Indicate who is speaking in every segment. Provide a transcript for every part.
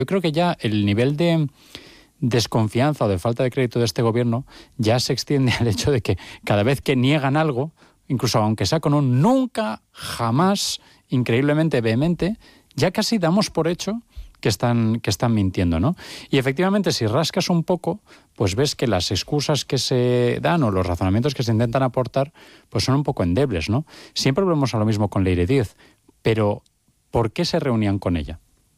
Speaker 1: Yo creo que ya el nivel de desconfianza o de falta de crédito de este gobierno ya se extiende al hecho de que cada vez que niegan algo, incluso aunque sea con un nunca, jamás, increíblemente vehemente, ya casi damos por hecho que están mintiendo, ¿no? Y efectivamente, si rascas un poco, pues ves que las excusas que se dan o los razonamientos que se intentan aportar, pues son un poco endebles, ¿no? Siempre volvemos a lo mismo con Leire Díez, pero ¿por qué se reunían con ella?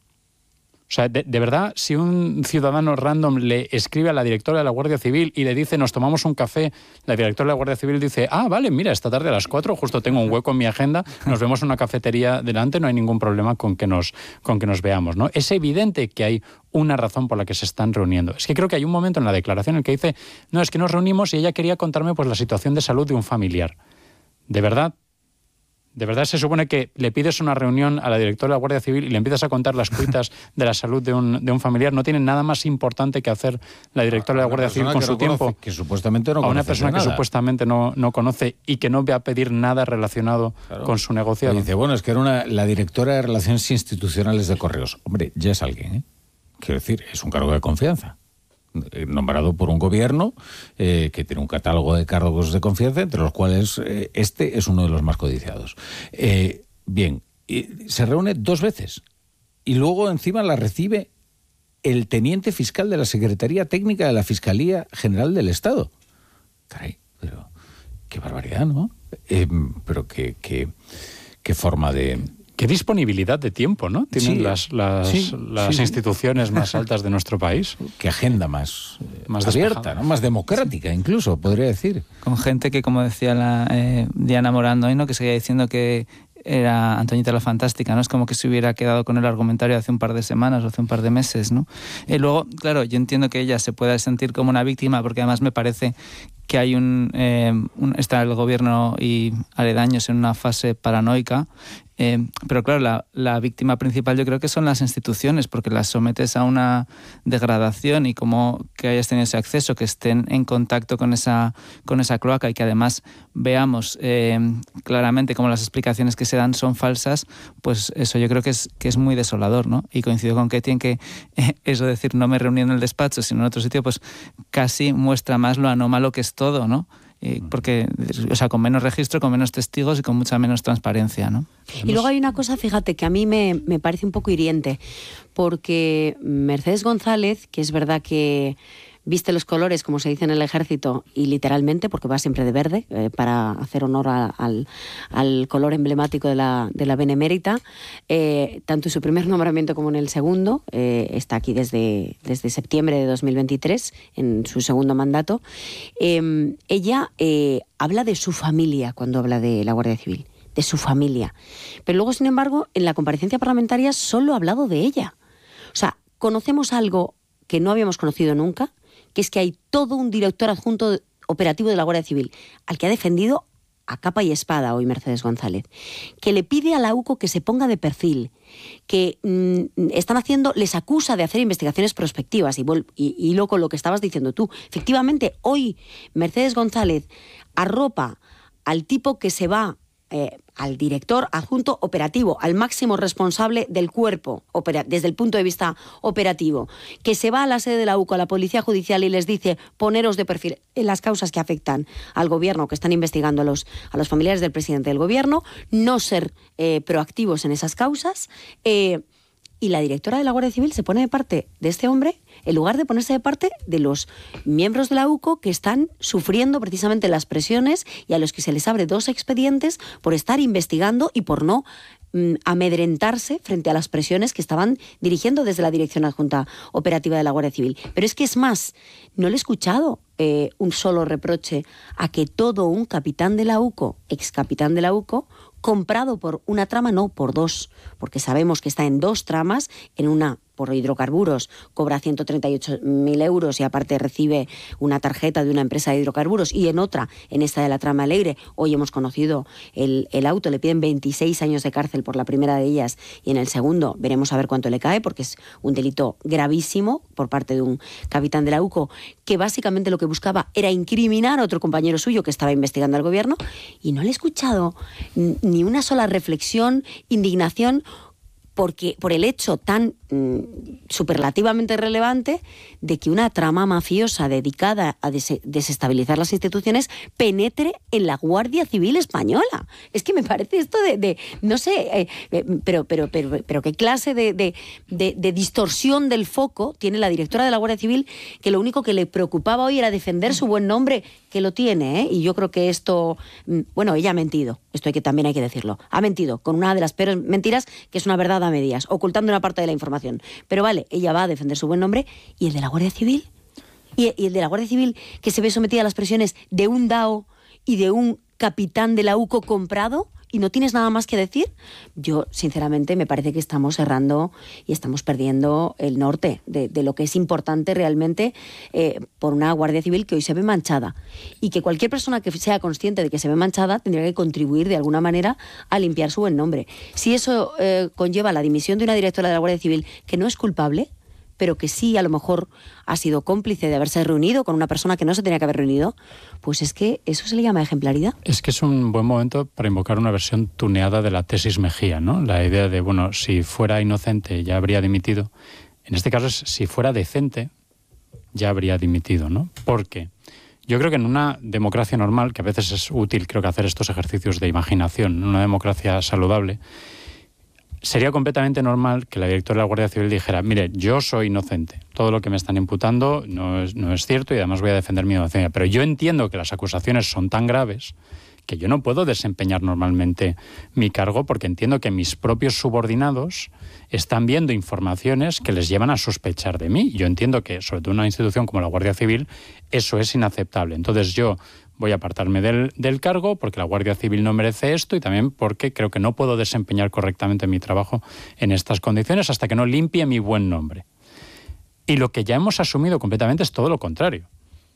Speaker 1: O sea, de verdad, si un ciudadano random le escribe a la directora de la Guardia Civil y le dice, nos tomamos un café, la directora de la Guardia Civil dice, vale, mira, esta tarde a las 4 justo tengo un hueco en mi agenda, nos vemos en una cafetería delante, no hay ningún problema con que nos veamos, ¿no? Es evidente que hay una razón por la que se están reuniendo. Es que creo que hay un momento en la declaración en el que dice, no, es que nos reunimos y ella quería contarme pues la situación de salud de un familiar. ¿De verdad se supone que le pides una reunión a la directora de la Guardia Civil y le empiezas a contar las cuitas de la salud de un familiar? ¿No tiene nada más importante que hacer la directora de la Guardia Civil con su tiempo?
Speaker 2: Que supuestamente no conoce.
Speaker 1: A una persona que supuestamente no conoce y que no va a pedir nada relacionado con su negocio.
Speaker 2: Y dice, bueno, es que era la directora de Relaciones Institucionales de Correos. Hombre, ya es alguien, ¿eh? Quiero decir, es un cargo de confianza. Nombrado por un gobierno que tiene un catálogo de cargos de confianza, entre los cuales este es uno de los más codiciados. Bien, se reúne 2 veces y luego encima la recibe el teniente fiscal de la Secretaría Técnica de la Fiscalía General del Estado. Caray, pero qué barbaridad, ¿no? Pero qué forma de...
Speaker 1: Qué disponibilidad de tiempo, ¿no? Tienen las instituciones más altas de nuestro país.
Speaker 2: Qué agenda más abierta, ¿no? Más democrática, incluso, podría decir.
Speaker 3: Con gente que, como decía Diana Morando hoy, ¿no? Que seguía diciendo que era Antoñita la Fantástica, ¿no? Es como que se hubiera quedado con el argumentario hace un par de semanas o hace un par de meses, ¿no? Luego, claro, yo entiendo que ella se pueda sentir como una víctima, porque además me parece que hay está el gobierno y aledaños en una fase paranoica, pero claro, la víctima principal yo creo que son las instituciones, porque las sometes a una degradación, y como que hayas tenido ese acceso, que estén en contacto con esa cloaca, y que además veamos claramente cómo las explicaciones que se dan son falsas, pues eso yo creo que es muy desolador, ¿no? Y coincido con Ketty en que eso de decir no me reuní en el despacho sino en otro sitio, pues casi muestra más lo anómalo que es todo, ¿no? Porque, o sea, con menos registro, con menos testigos y con mucha menos transparencia, ¿no?
Speaker 4: Y luego hay una cosa, fíjate, que a mí me parece un poco hiriente, porque Mercedes González, que es verdad que viste los colores, como se dice en el ejército, y literalmente, porque va siempre de verde, para hacer honor al color emblemático de la Benemérita, tanto en su primer nombramiento como en el segundo, está aquí desde septiembre de 2023, en su segundo mandato. Ella habla de su familia cuando habla de la Guardia Civil, de su familia. Pero luego, sin embargo, en la comparecencia parlamentaria solo ha hablado de ella. O sea, conocemos algo que no habíamos conocido nunca, que es que hay todo un director adjunto operativo de la Guardia Civil, al que ha defendido a capa y espada hoy Mercedes González, que le pide a la UCO que se ponga de perfil, que les acusa de hacer investigaciones prospectivas, y luego lo que estabas diciendo tú. Efectivamente, hoy Mercedes González arropa al tipo que se va, al director adjunto operativo, al máximo responsable del cuerpo, desde el punto de vista operativo, que se va a la sede de la UCO, a la Policía Judicial, y les dice, poneros de perfil en las causas que afectan al gobierno, que están investigando a los familiares del presidente del gobierno, no ser proactivos en esas causas, y la directora de la Guardia Civil se pone de parte de este hombre en lugar de ponerse de parte de los miembros de la UCO que están sufriendo precisamente las presiones y a los que se les abre 2 expedientes por estar investigando y por no amedrentarse frente a las presiones que estaban dirigiendo desde la Dirección Adjunta Operativa de la Guardia Civil. Pero es que es más, no le he escuchado un solo reproche a que todo un capitán de la UCO, ex capitán de la UCO, comprado por una trama, no por 2, porque sabemos que está en 2 tramas, en una por hidrocarburos, cobra 138.000 euros y aparte recibe una tarjeta de una empresa de hidrocarburos, y en otra, en esta de la trama Alegre, hoy hemos conocido el auto, le piden 26 años de cárcel por la primera de ellas, y en el segundo veremos a ver cuánto le cae, porque es un delito gravísimo por parte de un capitán de la UCO, que básicamente lo que buscaba era incriminar a otro compañero suyo que estaba investigando al gobierno, y no le he escuchado ni una sola reflexión, indignación, por el hecho tan superlativamente relevante de que una trama mafiosa dedicada a desestabilizar las instituciones penetre en la Guardia Civil española. Es que me parece esto de no sé, pero qué clase de distorsión del foco tiene la directora de la Guardia Civil, que lo único que le preocupaba hoy era defender su buen nombre, que lo tiene, ¿eh? Y yo creo que esto, bueno, ella ha mentido, esto también hay que decirlo, ha mentido con una de las peores mentiras, que es una verdad a medias, ocultando una parte de la información. Pero vale, ella va a defender su buen nombre, ¿y el de la Guardia Civil? ¿Y el de la Guardia Civil, que se ve sometida a las presiones de un DAO y de un capitán de la UCO comprado? ¿Y no tienes nada más que decir? Yo, sinceramente, me parece que estamos errando y estamos perdiendo el norte de lo que es importante realmente por una Guardia Civil que hoy se ve manchada. Y que cualquier persona que sea consciente de que se ve manchada tendría que contribuir de alguna manera a limpiar su buen nombre. Si eso conlleva la dimisión de una directora de la Guardia Civil que no es culpable, pero que sí a lo mejor ha sido cómplice de haberse reunido con una persona que no se tenía que haber reunido, pues es que eso se le llama ejemplaridad.
Speaker 1: Es que es un buen momento para invocar una versión tuneada de la tesis Mejía, ¿no? La idea de, bueno, si fuera inocente ya habría dimitido. En este caso es, si fuera decente ya habría dimitido, ¿no? Porque yo creo que en una democracia normal, que a veces es útil, creo que hacer estos ejercicios de imaginación, en una democracia saludable, sería completamente normal que la directora de la Guardia Civil dijera, mire, yo soy inocente, todo lo que me están imputando no es cierto y además voy a defender mi inocencia, pero yo entiendo que las acusaciones son tan graves que yo no puedo desempeñar normalmente mi cargo porque entiendo que mis propios subordinados están viendo informaciones que les llevan a sospechar de mí. Yo entiendo que, sobre todo en una institución como la Guardia Civil, eso es inaceptable. Entonces yo voy a apartarme del cargo porque la Guardia Civil no merece esto y también porque creo que no puedo desempeñar correctamente mi trabajo en estas condiciones hasta que no limpie mi buen nombre. Y lo que ya hemos asumido completamente es todo lo contrario.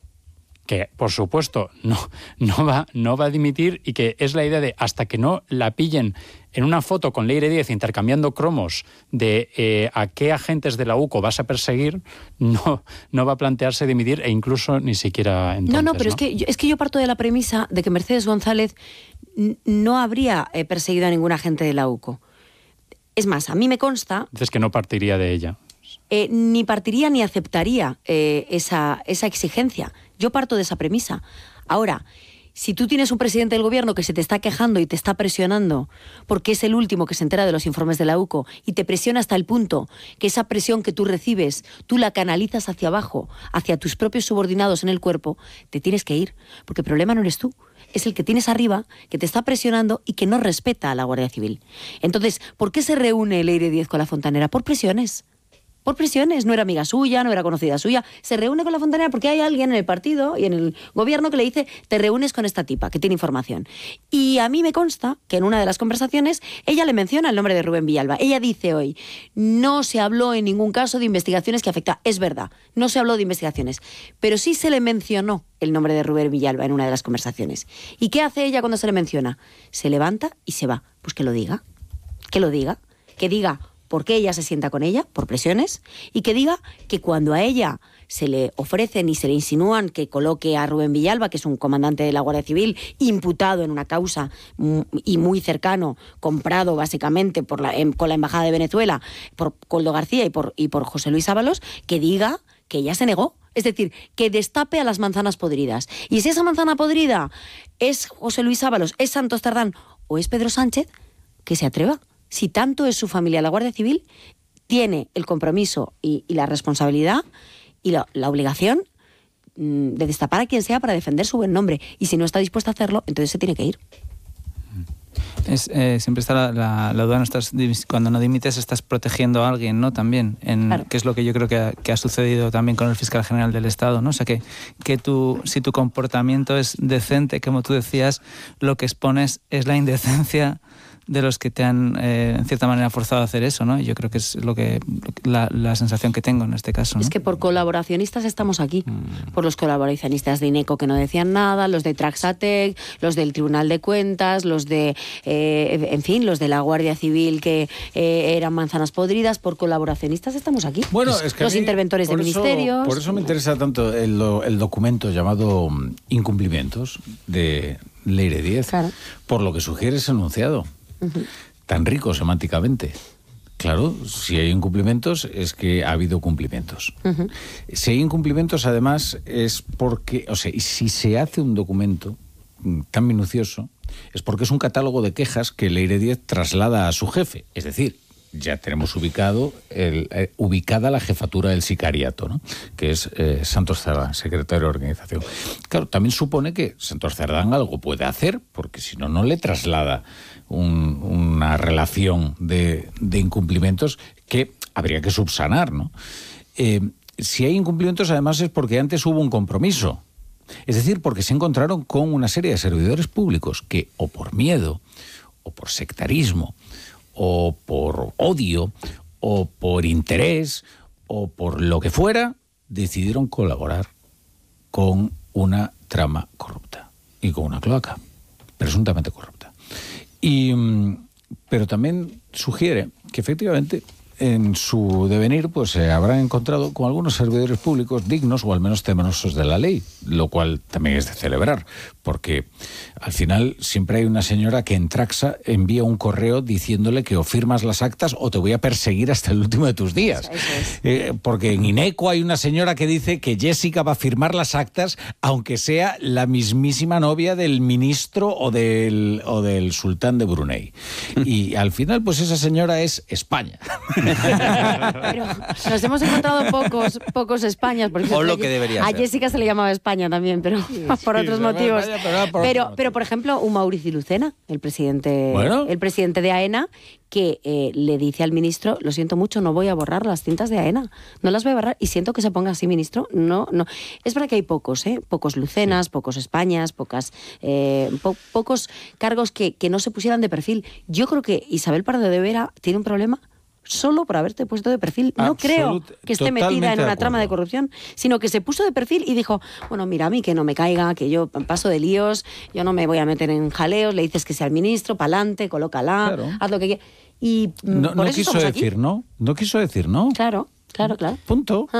Speaker 1: Que, por supuesto, no va a dimitir y que es la idea de hasta que no la pillen en una foto con Leire Díez intercambiando cromos de a qué agentes de la UCO vas a perseguir, no va a plantearse dimitir e incluso ni siquiera entonces.
Speaker 4: No, pero es que yo parto de la premisa de que Mercedes González no habría perseguido a ningún agente de la UCO. Es más, a mí me consta...
Speaker 1: Dices que no partiría de ella.
Speaker 4: Ni partiría ni aceptaría esa exigencia. Yo parto de esa premisa. Ahora, si tú tienes un presidente del gobierno que se te está quejando y te está presionando porque es el último que se entera de los informes de la UCO y te presiona hasta el punto que esa presión que tú recibes, tú la canalizas hacia abajo, hacia tus propios subordinados en el cuerpo, te tienes que ir. Porque el problema no eres tú. Es el que tienes arriba, que te está presionando y que no respeta a la Guardia Civil. Entonces, ¿por qué se reúne Leire Díez con la Fontanera? Por presiones. Por presiones, no era amiga suya, no era conocida suya, se reúne con la Fontanera porque hay alguien en el partido y en el gobierno que le dice, te reúnes con esta tipa, que tiene información. Y a mí me consta que en una de las conversaciones ella le menciona el nombre de Rubén Villalba. Ella dice hoy, no se habló en ningún caso de investigaciones que afecta. Es verdad, no se habló de investigaciones, pero sí se le mencionó el nombre de Rubén Villalba en una de las conversaciones. ¿Y qué hace ella cuando se le menciona? Se levanta y se va. Pues que lo diga, que diga por qué ella se sienta con ella, por presiones, y que diga que cuando a ella se le ofrecen y se le insinúan que coloque a Rubén Villalba, que es un comandante de la Guardia Civil, imputado en una causa y muy cercano, comprado básicamente con la Embajada de Venezuela, por Koldo García y por José Luis Ábalos, que diga que ella se negó. Es decir, que destape a las manzanas podridas. Y si esa manzana podrida es José Luis Ábalos, es Santos Tardán o es Pedro Sánchez, que se atreva. Si tanto es su familia la Guardia Civil, tiene el compromiso y la responsabilidad y la obligación de destapar a quien sea para defender su buen nombre. Y si no está dispuesta a hacerlo, entonces se tiene que ir.
Speaker 3: Siempre está la duda, cuando no dimites estás protegiendo a alguien, ¿no? También, claro. Que es lo que yo creo que ha sucedido también con el fiscal general del Estado, ¿no? O sea, que si tu comportamiento es decente, como tú decías, lo que expones es la indecencia de los que te han, en cierta manera, forzado a hacer eso, ¿no? Yo creo que es la sensación que tengo en este caso, ¿no?
Speaker 4: Es que por colaboracionistas estamos aquí. Por los colaboracionistas de INECO que no decían nada, los de Traxatec, los del Tribunal de Cuentas, los de, los de la Guardia Civil que eran manzanas podridas. Por colaboracionistas estamos aquí.
Speaker 2: Bueno, es que
Speaker 4: los interventores de ministerios.
Speaker 2: Por eso me interesa tanto el documento llamado Incumplimientos de Leire Díez, claro. Por lo que sugiere ese enunciado. Tan rico semánticamente, Claro, si hay incumplimientos es que ha habido cumplimientos.
Speaker 4: Ujú.
Speaker 2: Si hay incumplimientos, además, es porque, o sea, y si se hace un documento tan minucioso, es porque es un catálogo de quejas que Leire Díez traslada a su jefe. Es decir, ya tenemos ubicada la jefatura del sicariato, ¿no? Que es Santos Cerdán, secretario de organización. Claro, también supone que Santos Cerdán algo puede hacer, porque si no, no le traslada una relación de incumplimientos que habría que subsanar, ¿no? Si hay incumplimientos, además, es porque antes hubo un compromiso. Es decir, porque se encontraron con una serie de servidores públicos que, o por miedo, o por sectarismo, o por odio, o por interés, o por lo que fuera, decidieron colaborar con una trama corrupta y con una cloaca presuntamente corrupta. Pero también sugiere que efectivamente en su devenir pues se habrán encontrado con algunos servidores públicos dignos o al menos temerosos de la ley, lo cual también es de celebrar, porque al final siempre hay una señora que en Traxa envía un correo diciéndole que o firmas las actas o te voy a perseguir hasta el último de tus días. Porque en Ineco hay una señora que dice que Jessica va a firmar las actas aunque sea la mismísima novia del ministro o del sultán de Brunei. Y al final pues esa señora es España.
Speaker 4: Pero nos hemos encontrado pocos Españas. Porque
Speaker 5: o lo que debería
Speaker 4: a
Speaker 5: ser.
Speaker 4: Jessica se le llamaba España también, pero por otros motivos. Pero, por ejemplo, un Maurici Lucena, el presidente de AENA, que le dice al ministro, lo siento mucho, no voy a borrar las cintas de AENA, no las voy a borrar y siento que se ponga así, ministro. No. Es verdad que hay pocos Lucenas, sí. Pocos Españas, pocos cargos que no se pusieran de perfil. Yo creo que Isabel Pardo de Vera tiene un problema solo por haberte puesto de perfil. No creo que esté metida en una trama de corrupción, sino que se puso de perfil y dijo, bueno, mira, a mí que no me caiga, que yo paso de líos, yo no me voy a meter en jaleos, le dices que sea el ministro, pa'lante, colócala, claro. Haz lo que quieras. Y
Speaker 2: no quiso decir no. No quiso decir no.
Speaker 4: Claro.
Speaker 2: Punto.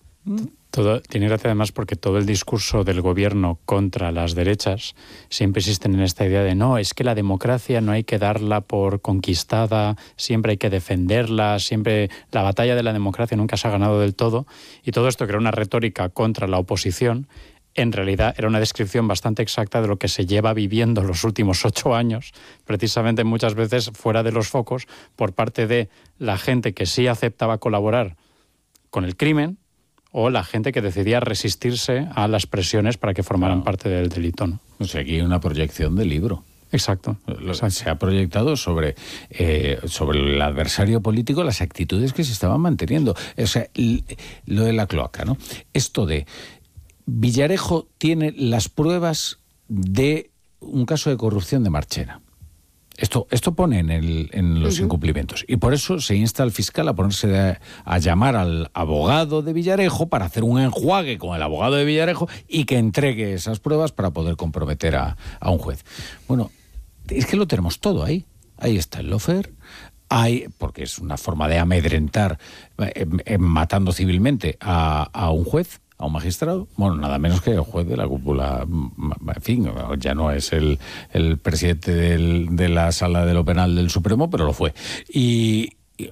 Speaker 1: Tiene gracia además porque todo el discurso del gobierno contra las derechas siempre insisten en esta idea de no, es que la democracia no hay que darla por conquistada, siempre hay que defenderla, siempre la batalla de la democracia nunca se ha ganado del todo, y todo esto que era una retórica contra la oposición, en realidad era una descripción bastante exacta de lo que se lleva viviendo los últimos 8 años, precisamente muchas veces fuera de los focos, por parte de la gente que sí aceptaba colaborar con el crimen, o la gente que decidía resistirse a las presiones para que formaran parte del delito, ¿no?
Speaker 2: O sea, aquí hay una proyección del libro.
Speaker 1: Exacto.
Speaker 2: Se ha proyectado sobre el adversario político las actitudes que se estaban manteniendo. O sea, lo de la cloaca, ¿no? Esto de Villarejo tiene las pruebas de un caso de corrupción de Marchena. Esto pone en los incumplimientos. Y por eso se insta al fiscal a ponerse a llamar al abogado de Villarejo para hacer un enjuague con el abogado de Villarejo y que entregue esas pruebas para poder comprometer a un juez. Bueno, es que lo tenemos todo ahí. Ahí está el lawfare. Porque es una forma de amedrentar matando civilmente a un juez, a un magistrado, bueno, nada menos que el juez de la cúpula, en fin, ya no es el presidente de la Sala de lo Penal del Supremo, pero lo fue. Y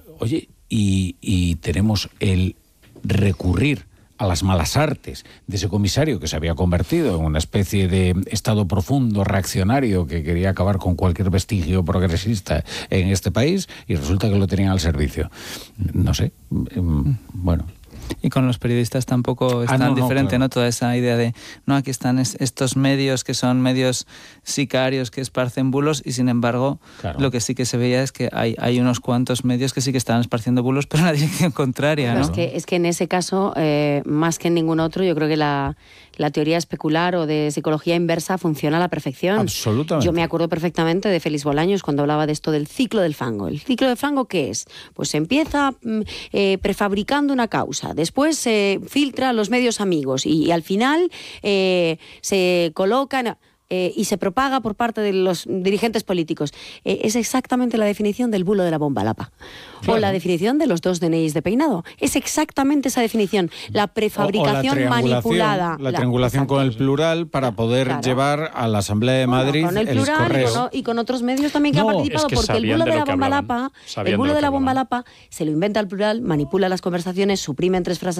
Speaker 2: tenemos el recurrir a las malas artes de ese comisario que se había convertido en una especie de estado profundo reaccionario que quería acabar con cualquier vestigio progresista en este país y resulta que lo tenían al servicio. No sé, bueno...
Speaker 3: Y con los periodistas tampoco es tan diferente, claro. ¿No? Toda esa idea de, no, aquí están estos medios que son medios sicarios que esparcen bulos y sin embargo, claro. Lo que sí que se veía es que hay unos cuantos medios que sí que estaban esparciendo bulos, pero en la dirección contraria, ¿no?
Speaker 4: Es que en ese caso, más que en ningún otro, yo creo que la teoría especular o de psicología inversa funciona a la perfección.
Speaker 2: Absolutamente.
Speaker 4: Yo me acuerdo perfectamente de Félix Bolaños cuando hablaba de esto del ciclo del fango. ¿El ciclo del fango qué es? Pues se empieza prefabricando una causa, después se filtra a los medios amigos y al final se colocan... y se propaga por parte de los dirigentes políticos. Es exactamente la definición del bulo de la bomba lapa. Claro. O la definición de los 2 DNIs de peinado. Es exactamente esa definición. La prefabricación manipulada.
Speaker 2: La triangulación con el plural para poder llevar a la Asamblea de Madrid
Speaker 4: con el plural
Speaker 2: correo.
Speaker 4: y con otros medios también que han participado, porque el bulo de la bomba lapa, se lo inventa el plural, manipula las conversaciones, suprime en 3 frases